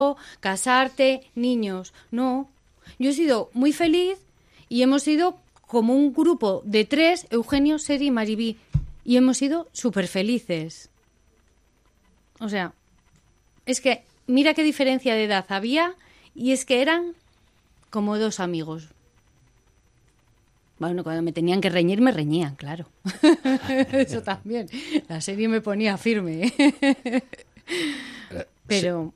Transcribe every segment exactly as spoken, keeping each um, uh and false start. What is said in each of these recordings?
casarte, niños. No, yo he sido muy feliz y hemos sido como un grupo de tres, Eugenio, Seri y Maribí, y hemos sido súper felices. O sea, es que mira qué diferencia de edad había y es que eran como dos amigos. Bueno, cuando me tenían que reñir, me reñían, claro. Eso también. La serie me ponía firme. Pero,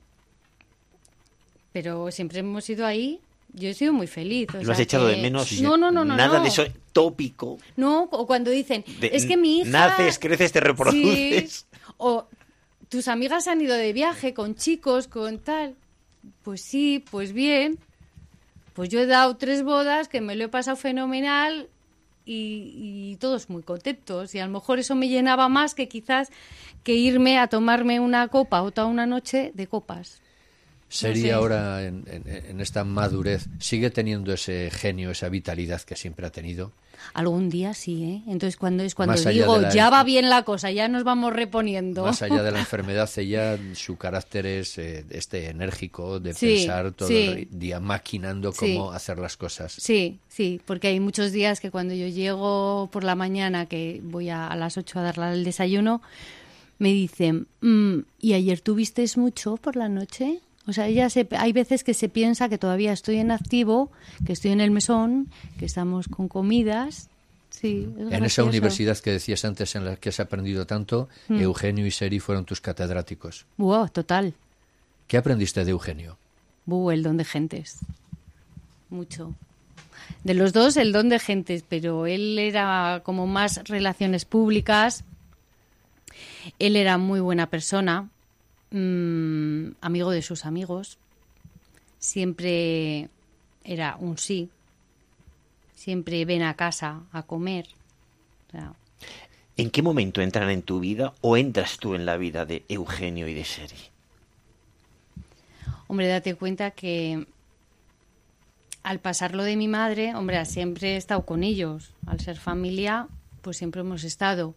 pero siempre hemos ido ahí. Yo he sido muy feliz. O ¿Lo sea has echado que... de menos? No, no, no, no. Nada no. de eso tópico. No, o cuando dicen, De, es que mi hija... Naces, creces, te reproduces. Sí. O tus amigas han ido de viaje con chicos, con tal. Pues sí, pues bien. Pues yo he dado tres bodas que me lo he pasado fenomenal y, y todos muy contentos. Y a lo mejor eso me llenaba más que quizás que irme a tomarme una copa o toda una noche de copas. Seri No sé. ahora, en, en, en esta madurez, ¿sigue teniendo ese genio, esa vitalidad que siempre ha tenido? Algún día sí, ¿eh? Entonces cuando es cuando Más allá digo, de la- ya va bien la cosa, ya nos vamos reponiendo. Más allá de la enfermedad, ella, su carácter es eh, este enérgico, de Sí, pensar todo sí. el día maquinando Sí. cómo hacer las cosas. Sí, sí, porque hay muchos días que cuando yo llego por la mañana, que voy a, a las ocho a darle el desayuno, me dicen, mm, ¿y ayer tuviste mucho por la noche? O sea, ella se, hay veces que se piensa que todavía estoy en activo, que estoy en el mesón, que estamos con comidas. Sí, es En esa gracioso. universidad que decías antes en la que has aprendido tanto, Mm. Eugenio y Seri fueron tus catedráticos. Wow, total. ¿Qué aprendiste de Eugenio? Buh, el don de gentes. Mucho. De los dos, el don de gentes, pero él era como más relaciones públicas. Él era muy buena persona, mmm, amigo de sus amigos. Siempre era un sí. Siempre ven a casa a comer. O sea, ¿En qué momento entran en tu vida o entras tú en la vida de Eugenio y de Seri? hombre, date cuenta que al pasar lo de mi madre, hombre, siempre he estado con ellos. Al ser familia, pues siempre hemos estado.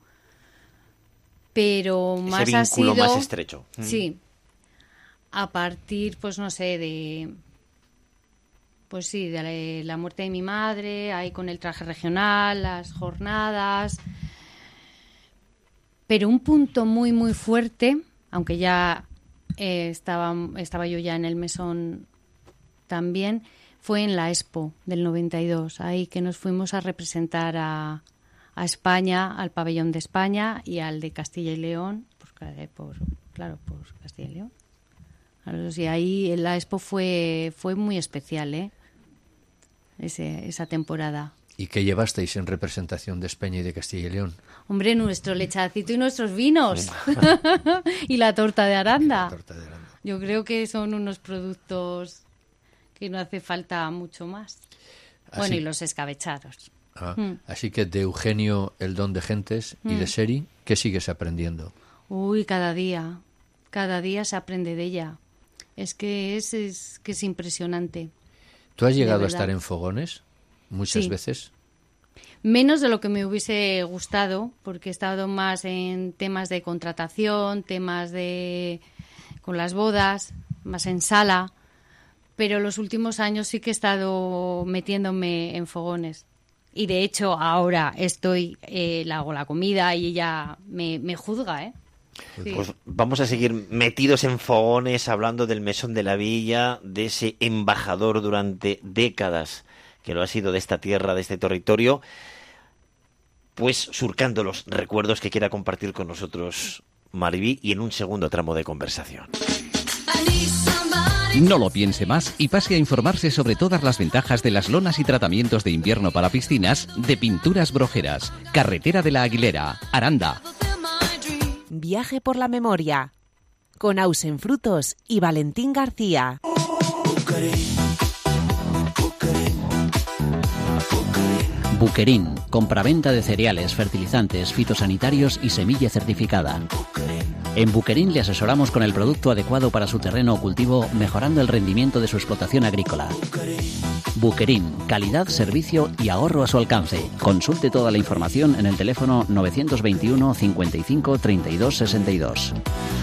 Pero más Ese ha vínculo sido... más estrecho. Mm. Sí. A partir, pues no sé, de... Pues sí, de la, la muerte de mi madre, ahí con el traje regional, las jornadas. Pero un punto muy, muy fuerte, aunque ya eh, estaba, estaba yo ya en el mesón también, fue en la Expo del noventa y dos, ahí que nos fuimos a representar a, a España, al pabellón de España y al de Castilla y León, por, por, claro, por Castilla y León. Y ahí la Expo fue, fue muy especial, ¿eh? Ese, esa temporada. ¿Y qué llevasteis en representación de España y de Castilla y León? Hombre, nuestro lechacito y nuestros vinos. Y la torta de Aranda. La torta de Aranda. Yo creo que son unos productos que no hace falta mucho más. Así, bueno, y los escabechados. ah, Mm. así que de Eugenio, el don de gentes, y de Mm. Seri, ¿qué sigues aprendiendo? Uy, cada día. Cada día se aprende de ella. Es que es, es, que es impresionante. ¿Tú has De llegado a verdad. estar en fogones muchas Sí. veces? Menos de lo que me hubiese gustado, porque he estado más en temas de contratación, temas de con las bodas, más en sala, pero los últimos años sí que he estado metiéndome en fogones. Y de hecho ahora estoy, eh, le hago la comida y ella me, me juzga, ¿eh? Sí. Pues vamos a seguir metidos en fogones, hablando del Mesón de la Villa, de ese embajador durante décadas que lo ha sido de esta tierra, de este territorio, pues surcando los recuerdos que quiera compartir con nosotros Maribí, y en un segundo tramo de conversación. No lo piense más y pase a informarse sobre todas las ventajas de las lonas y tratamientos de invierno para piscinas de Pinturas Brojeras, Carretera de la Aguilera, Aranda. Viaje por la memoria, con Ausen Frutos y Valentín García. Buquerín, compraventa de cereales, fertilizantes, fitosanitarios y semilla certificada. En Buquerín le asesoramos con el producto adecuado para su terreno o cultivo, mejorando el rendimiento de su explotación agrícola. Buquerín, calidad, servicio y ahorro a su alcance. Consulte toda la información en el teléfono novecientos veintiuno cincuenta y cinco treinta y dos sesenta y dos.